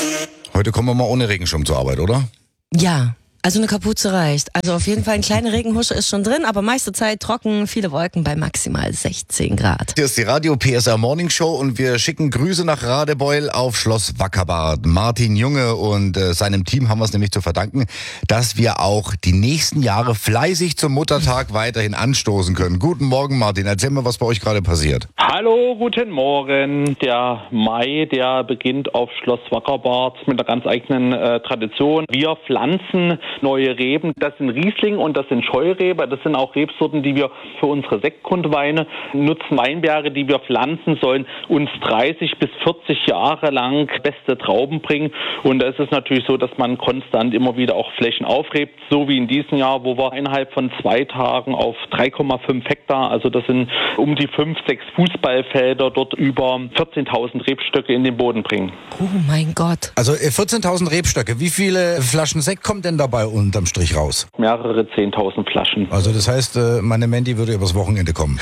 Heute kommen wir mal ohne Regenschirm zur Arbeit, oder? Ja, also eine Kapuze reicht. Also auf jeden Fall eine kleine Regenhusche ist schon drin, aber meiste Zeit trocken, viele Wolken bei maximal 16 Grad. Hier ist die Radio PSR Morning Show und wir schicken Grüße nach Radebeul auf Schloss Wackerbad. Martin Junge und seinem Team haben wir es nämlich zu verdanken, dass wir auch die nächsten Jahre fleißig zum Muttertag weiterhin anstoßen können. Guten Morgen, Martin. Erzähl mal, was bei euch gerade passiert. Hallo, guten Morgen. Der Mai, der beginnt auf Schloss Wackerbad mit einer ganz eigenen Tradition. Wir pflanzen neue Reben. Das sind Riesling und das sind Scheurebe. Das sind auch Rebsorten, die wir für unsere Sektgrundweine nutzen. Weinberge, die wir pflanzen, sollen uns 30 bis 40 Jahre lang beste Trauben bringen. Und da ist es natürlich so, dass man konstant immer wieder auch Flächen aufrebt. So wie in diesem Jahr, wo wir innerhalb von 2 Tagen auf 3,5 Hektar, also das sind um die 5, 6 Fußballfelder, dort über 14.000 Rebstöcke in den Boden bringen. Oh mein Gott. Also 14.000 Rebstöcke. Wie viele Flaschen Sekt kommt denn dabei unterm Strich raus? Mehrere 10.000 Flaschen. Also das heißt, meine Mandy würde übers Wochenende kommen.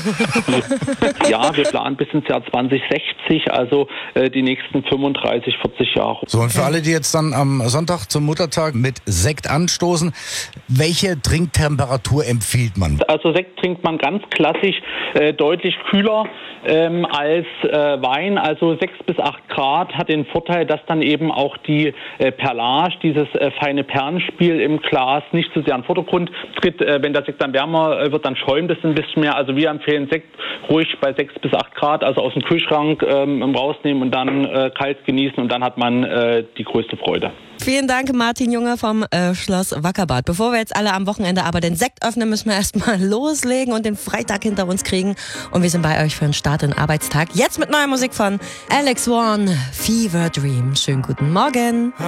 Ja, wir planen bis ins Jahr 2060, also die nächsten 35, 40 Jahre. So, und für alle, die jetzt dann am Sonntag zum Muttertag mit Sekt anstoßen, welche Trinktemperatur empfiehlt man? Also Sekt trinkt man ganz klassisch deutlich kühler als Wein, also 6 bis 8 Grad, hat den Vorteil, dass dann eben auch die Perlage, dieses feine Perlenspiel im Glas nicht zu sehr in den Vordergrund tritt. Wenn der Sekt dann wärmer wird, dann schäumt es ein bisschen mehr. Also wir empfehlen Sekt ruhig bei 6 bis 8 Grad, also aus dem Kühlschrank rausnehmen und dann kalt genießen und dann hat man die größte Freude. Vielen Dank, Martin Junge vom Schloss Wackerbad. Bevor wir jetzt alle am Wochenende aber den Sekt öffnen, müssen wir erstmal loslegen und den Freitag hinter uns kriegen. Und wir sind bei euch für einen Start in den Arbeitstag. Jetzt mit neuer Musik von Alex Warren, Fever Dream. Schönen guten Morgen.